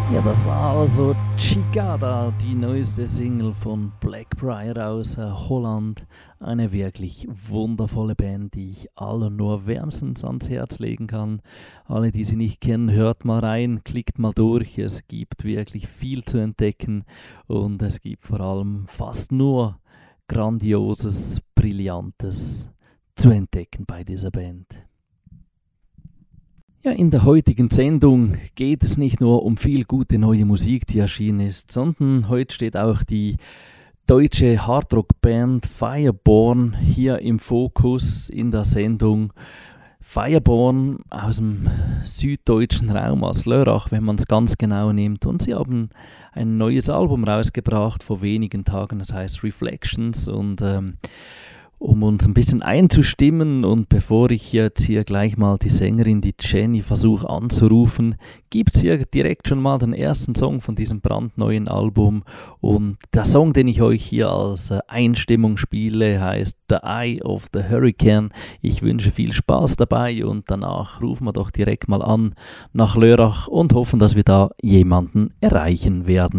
Ja, das war also Chicada, die neueste Single von Blackbriar aus Holland. Eine wirklich wundervolle Band, die ich allen nur wärmstens ans Herz legen kann. Alle, die sie nicht kennen, hört mal rein, klickt mal durch. Es gibt wirklich viel zu entdecken und es gibt vor allem fast nur Grandioses, Brillantes zu entdecken bei dieser Band. Ja, in der heutigen Sendung geht es nicht nur um viel gute neue Musik, die erschienen ist, sondern heute steht auch die deutsche Hardrock-Band Fireborn hier im Fokus in der Sendung. Fireborn aus dem süddeutschen Raum, aus Lörrach, wenn man es ganz genau nimmt. Und sie haben ein neues Album rausgebracht vor wenigen Tagen, das heißt Reflections. Und um uns ein bisschen einzustimmen und bevor ich jetzt hier gleich mal die Sängerin, die Jenny, versuche anzurufen, gibt es hier direkt schon mal den ersten Song von diesem brandneuen Album und der Song, den ich euch hier als Einstimmung spiele, heißt The Eye of the Hurricane. Ich wünsche viel Spaß dabei und danach rufen wir doch direkt mal an nach Lörrach und hoffen, dass wir da jemanden erreichen werden.